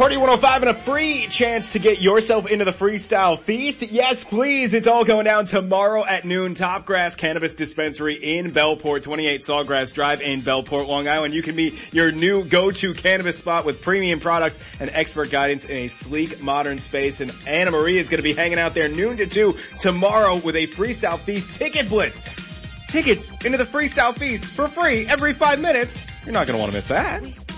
Party 105 and a free chance to get yourself into the Freestyle Feast. Yes, please. It's all going down tomorrow at noon. Topgrass Cannabis Dispensary in Bellport, 28 Sawgrass Drive in Bellport, Long Island. You can be your new go-to cannabis spot with premium products and expert guidance in a sleek, modern space. And Anna Marie is going to be hanging out there noon to 2 tomorrow with a Freestyle Feast ticket blitz. Tickets into the Freestyle Feast for free every 5 minutes. You're not going to want to miss that.